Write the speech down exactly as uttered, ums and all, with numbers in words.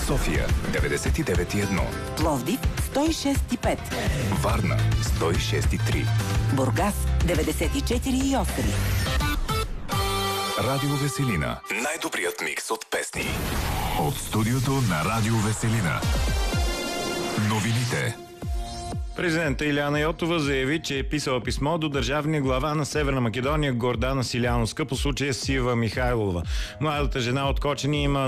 София деветдесет и девет и едно, Пловдив сто и шест и пет, Варна сто и шест и три, Бургас деветдесет и четири и осем. Радио Веселина. Най-добрият микс от песни. От студиото на Радио Веселина. Новините. Президента Илияна Йотова заяви, че е писала писмо до държавния глава на Северна Македония Гордана Силяновска по случая с Ива Михайлова. Младата жена от Кочани има